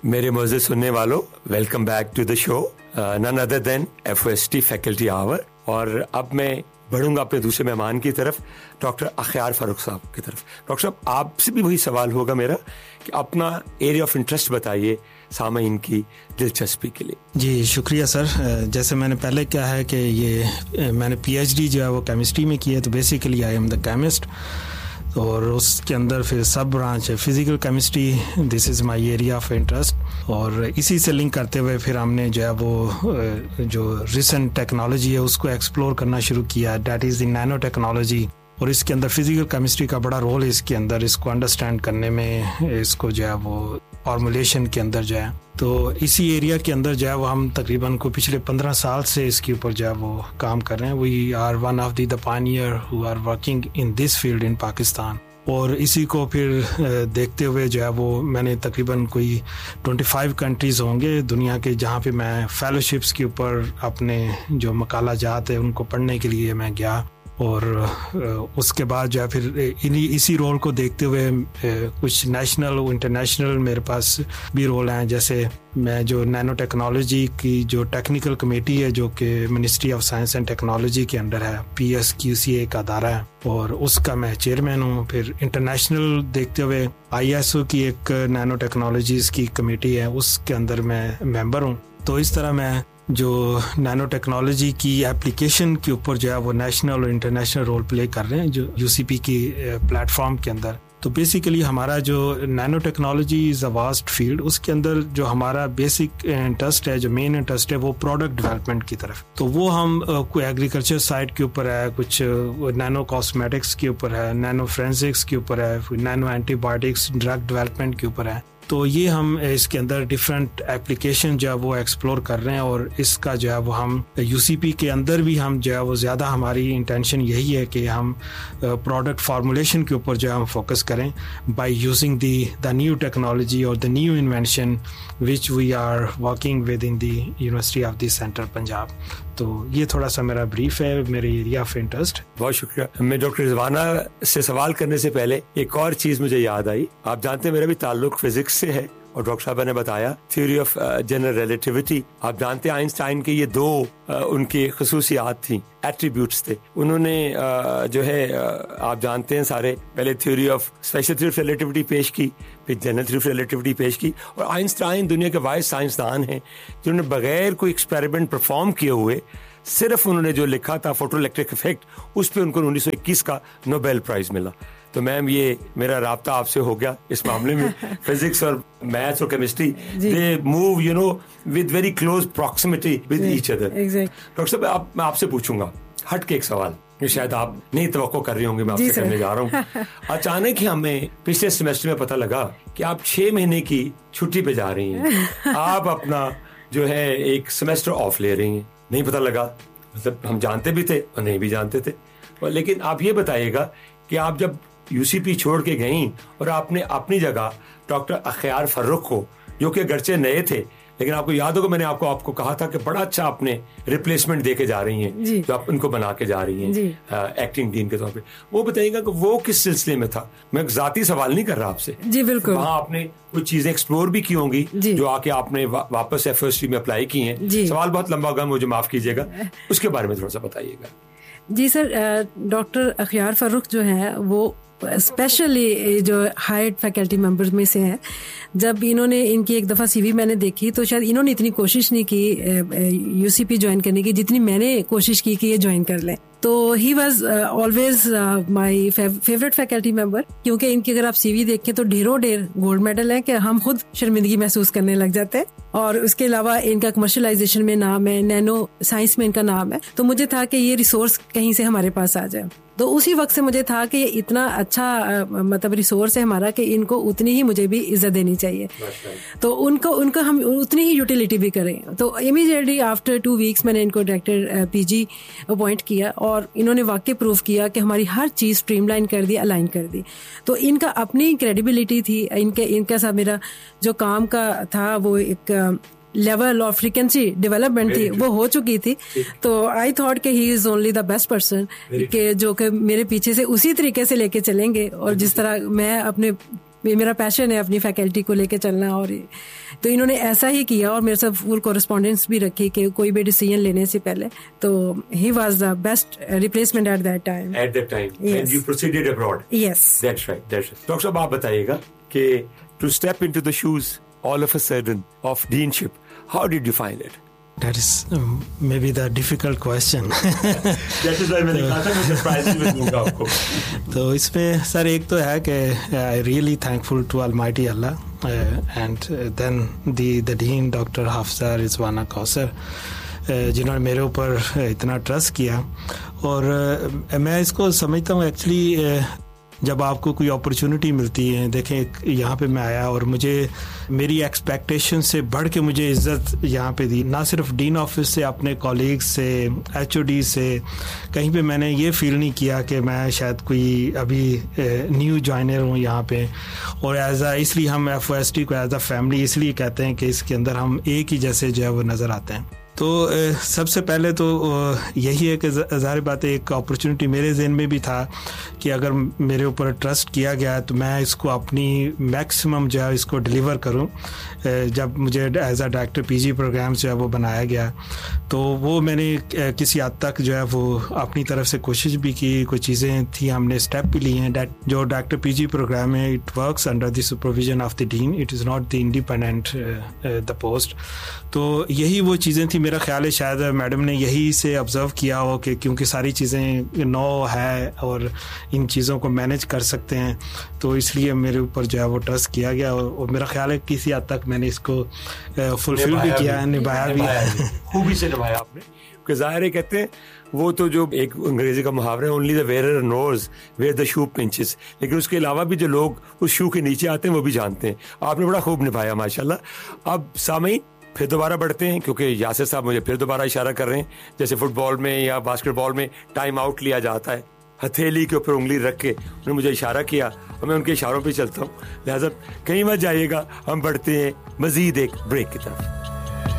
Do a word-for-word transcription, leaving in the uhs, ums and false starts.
میرے معزز سننے والوں, ویلکم بیک ٹو دا شو, نن ادر دین F O S T faculty آور. اور اب میں بڑھوں گا اپنے دوسرے مہمان کی طرف, ڈاکٹر اخیار فاروق صاحب کی طرف. ڈاکٹر صاحب, آپ سے بھی وہی سوال ہوگا میرا کہ اپنا ایریا آف انٹرسٹ بتائیے سامعین کی دلچسپی کے لیے. جی شکریہ سر. جیسے میں نے پہلے کہا ہے کہ یہ میں نے پی ایچ ڈی جو ہے وہ کیمسٹری میں کی ہے, تو basically I am the chemist, اور اس کے اندر پھر سب برانچ ہے physical chemistry, this is my area of interest. اور اسی سے لنک کرتے ہوئے پھر ہم نے جو ہے وہ جو ریسنٹ ٹیکنالوجی ہے اس کو ایکسپلور کرنا شروع کیا, that is the Nano technology. اور اس کے اندر فزیکل کیمسٹری کا بڑا رول ہے اس کے اندر, اس کو انڈرسٹینڈ کرنے میں, اس کو جو ہے وہ فارمولیشن کے اندر جو ہے. تو اسی ایریا کے اندر جو ہے وہ ہم تقریباً کو پچھلے پندرہ سال سے اس کے اوپر جو ہے وہ کام کر رہے ہیں. We are one of the the pioneer who are working in this field ان پاکستان. اور اسی کو پھر دیکھتے ہوئے جو ہے وہ میں نے تقریباً کوئی ٹوئنٹی فائیو کنٹریز ہوں گے دنیا کے جہاں پہ میں فیلوشپس کے اوپر اپنے جو مقالہ جات ہے ان کو پڑھنے کے لیے میں گیا. اور اس کے بعد جو ہے پھر انہی اسی رول کو دیکھتے ہوئے کچھ نیشنل و انٹرنیشنل میرے پاس بھی رول ہیں. جیسے میں جو نینو ٹیکنالوجی کی جو ٹیکنیکل کمیٹی ہے جو کہ ministry of science and technology کے انڈر ہے, پی ایس کیو سی اے کا ادارہ ہے, اور اس کا میں چیئرمین ہوں. پھر انٹرنیشنل دیکھتے ہوئے آئی ایس او کی ایک نینو ٹیکنالوجیز کی کمیٹی ہے, اس کے اندر میں ممبر ہوں. تو اس طرح میں جو نینو ٹیکنالوجی کی ایپلیکیشن کے اوپر جو ہے وہ نیشنل اور انٹرنیشنل رول پلے کر رہے ہیں جو یو سی پی کی پلیٹ فارم کے اندر. تو بیسیکلی ہمارا جو Nano technology is a vast field, اس کے اندر جو ہمارا بیسک انٹرسٹ ہے, جو مین انٹرسٹ ہے وہ پروڈکٹ ڈیولپمنٹ کی طرف. تو وہ ہم کوئی ایگریکلچر سائٹ کے اوپر ہے, کچھ نینو کاسمیٹکس کے اوپر ہے, نینو فرینزکس کے اوپر ہے, Nano anti biotics drug development کے اوپر ہے. تو یہ ہم اس کے اندر ڈفرینٹ ایپلیکیشن جو ہے وہ ایکسپلور کر رہے ہیں. اور اس کا جو ہے وہ ہم یو سی پی کے اندر بھی ہم جو ہے وہ زیادہ ہماری انٹینشن یہی ہے کہ ہم پروڈکٹ فارمولیشن کے اوپر جو ہے ہم فوکس کریں by using the the new technology اور the new invention which we are working with in the university of the central Punjab. تو یہ تھوڑا سا میرا بریف ہے میرے ایریا آف انٹرسٹ. بہت شکریہ. میں ڈاکٹر رضوانہ سے سوال کرنے سے پہلے ایک اور چیز مجھے یاد آئی. آپ جانتے ہیں میرا بھی تعلق فزکس سے ہے, اور ڈاکٹر صاحبہ نے بتایا تھیوری آف جنرل ریلیٹیوٹی. آپ جانتے ہیں آئنسٹائن کے یہ دو ان کی خصوصیات تھیں, ایٹریبیوٹس تھے. انہوں نے جو ہے آپ جانتے ہیں سارے, پہلے theory of special theory of relativity پیش کی, پھر جنرل تھیوری آف ریلیٹیوٹی پیش کی. اور آئنسٹائن دنیا کے واحد سائنسدان ہیں جنہوں نے بغیر کوئی ایکسپیریمنٹ پرفارم کیے ہوئے صرف انہوں نے جو لکھا تھا فوٹو الیکٹرک افیکٹ, اس پہ ان کو انیس سو اکیس کا نوبیل پرائز ملا. تو میم یہ میرا رابطہ آپ سے ہو گیا اس معاملے میں. فزکس اور میتھس اور chemistry they move you know with very close proximity with each other. Doctor صاحب آپ میں آپ سے پوچھوں گا ہٹ کے ایک سوال جو شاید آپ نہیں توقع کر رہے ہوں گے, میں آپ سے کرنے جا رہا ہوں. اچانک ہی ہمیں پچھلے سیمسٹر میں پتہ لگا کہ آپ چھ مہینے کی چھٹی پہ جا رہی ہیں, آپ اپنا جو ہے ایک سیمسٹر آف لے رہی ہیں. نہیں پتہ لگا, مطلب ہم جانتے بھی تھے اور نہیں بھی جانتے تھے. لیکن آپ یہ بتائیے گا کہ آپ جب یو سی پی چھوڑ کے گئیں اور آپ نے اپنی جگہ ڈاکٹر اخیار فاروق کو, جو کہ گرچہ نئے تھے لیکن آپ کو یاد ہوگا میں نے آپ کو آپ کو کہا تھا کہ بڑا اچھا آپ نے ریپلیسمنٹ دے کے جا رہی ہیں جی. جو آپ ان کو بنا کے جا رہی ہیں جی. ایکٹنگ ڈین کے طور پہ, وہ بتائیے گا کہ وہ کس سلسلے میں تھا. میں ذاتی سوال نہیں کر رہا آپ سے جی, بالکل. وہاں آپ نے کچھ چیزیں ایکسپلور بھی کی ہوں گی جی. جو آ کے آپ نے واپس ایف او ایس ٹی میں اپلائی کی ہیں جی. سوال بہت لمبا ہوگا, مجھے معاف کیجیے گا, اس کے بارے میں تھوڑا سا بتائیے گا. جی سر, ڈاکٹر اخیار فاروق جو ہیں وہ اسپیشلی جو ہائر فیکلٹی ممبرز میں سے ہیں. جب انہوں نے ان کی ایک دفعہ سی وی میں نے دیکھی تو شاید انہوں نے اتنی کوشش نہیں کی یو سی پی جوائن کرنے کی جتنی میں نے کوشش کی کہ یہ جوائن کر لیں. تو he was always my favourite faculty member, کیونکہ ان کی اگر آپ سی وی دیکھیں تو ڈھیروں ڈھیر گولڈ میڈل ہیں کہ ہم خود شرمندگی محسوس کرنے لگ جاتے ہیں. اور اس کے علاوہ ان کا کمرشلائزیشن میں نام ہے, نینو سائنس میں ان کا نام ہے. تو مجھے تھا کہ یہ ریسورس کہیں سے ہمارے پاس آ جائے. تو اسی وقت سے مجھے تھا کہ یہ اتنا اچھا مطلب ریسورس ہے ہمارا کہ ان کو اتنی ہی مجھے بھی عزت دینی چاہیے. تو ان کو ان کو ہم اتنی ہی یوٹیلیٹی بھی کریں. تو امیڈیٹلی آفٹر ٹو ویکس میں نے ان کو ڈائریکٹر پی جی اپوائنٹ کیا, اور انہوں نے واقعی پروف کیا کہ ہماری ہر چیز اسٹریم لائن کر دی, الائن کر دی. تو ان کا اپنی کریڈیبلٹی تھی, ان کے ان کا ساتھ میرا جو کام کا تھا وہ ایک لیول اور فریکوینسی ڈیولپمنٹ تھی وہ ہو چکی تھی. تو آئی تھاٹ کہ ہی is only the best person کہ جو کہ میرے پیچھے سے اسی طریقے سے لے کے چلیں گے, اور جس طرح میں اپنے یہ میرا پیشن ہے اپنی فیکلٹی کو لے کے چلنا. اور تو انہوں نے ایسا ہی کیا اور میرے ساتھ فل کورسپونڈنس بھی رکھی کہ کوئی بھی ڈیسیجن لینے سے پہلے. تو he was the best replacement at that time. At that time and you پروسیڈڈ abroad. Yes that's right that's right. Doctor صاحب آپ بتائیے گا کہ to step into the shows all of a sudden of deanship, how did you find it? That is um, maybe the difficult question. That is why میں نے کہا تھا میں surprise میں دوں گا آپ کو. تو اس میں سر ایک تو ہے کہ I really thankful to Almighty Allah uh, and uh, then the the Dean Doctor Hafsa Rizwana Kausar uh, جنہوں نے میرے اوپر اتنا ٹرسٹ کیا. اور uh, میں اس کو سمجھتا ہوں ایکچولی uh, جب آپ کو کوئی اپرچونٹی ملتی ہے, دیکھیں یہاں پہ میں آیا اور مجھے میری ایکسپیکٹیشن سے بڑھ کے مجھے عزت یہاں پہ دی, نہ صرف ڈین آفس سے, اپنے کولیگ سے, ایچ او ڈی سے. کہیں پہ میں نے یہ فیل نہیں کیا کہ میں شاید کوئی ابھی نیو جوائنر ہوں یہاں پہ. اور ایز اے اس لیے ہم ایف او ایس ٹی کو ایز اے فیملی اس لیے کہتے ہیں کہ اس کے اندر ہم ایک ہی جیسے جو ہے وہ نظر آتے ہیں. تو سب سے پہلے تو یہی ہے کہ ظاہر بات ہے ایک اپرچونٹی میرے ذہن میں بھی تھا کہ اگر میرے اوپر ٹرسٹ کیا گیا تو میں اس کو اپنی میکسیمم جو ہے اس کو ڈلیور کروں. جب مجھے as a director P G programme جو ہے وہ بنایا گیا تو وہ میں نے کسی حد تک جو ہے وہ اپنی طرف سے کوشش بھی کی. کوئی چیزیں تھیں ہم نے اسٹیپ بھی لی ہیں. جو ڈائریکٹر پی جی پروگرام ہے it works under the supervision of the Dean, it is not the independent the post. تو یہی وہ چیزیں تھیں. میرا خیال ہے شاید میڈم نے یہی سے آبزرو کیا ہو کہ کیونکہ ساری چیزیں نو ہے اور ان چیزوں کو مینیج کر سکتے ہیں تو اس لیے میرے اوپر جو ہے وہ ٹرسٹ کیا گیا. اور میرا خیال ہے کسی حد تک میں نے اس کو فلفل بھی کیا, نبھایا بھی, خوبی سے نبھایا آپ نے. کہ ظاہر ہے کہتے ہیں وہ تو جو ایک انگریزی کا محاورہ ہے, only the ویئرر nose where the show punches, لیکن اس کے علاوہ بھی جو لوگ اس شو کے نیچے آتے ہیں وہ بھی جانتے ہیں. آپ نے بڑا خوب نبھایا ماشاء اللہ. اب سامعین پھر دوبارہ بڑھتے ہیں کیونکہ یاسر صاحب مجھے پھر دوبارہ اشارہ کر رہے ہیں. جیسے فٹ بال میں یا باسکٹ بال میں ٹائم آؤٹ لیا جاتا ہے, ہتھیلی کے اوپر انگلی رکھ کے انہوں نے مجھے اشارہ کیا اور میں ان کے اشاروں پہ چلتا ہوں. لہٰذا کہیں مت جائیے گا, ہم بڑھتے ہیں مزید ایک بریک کی طرف.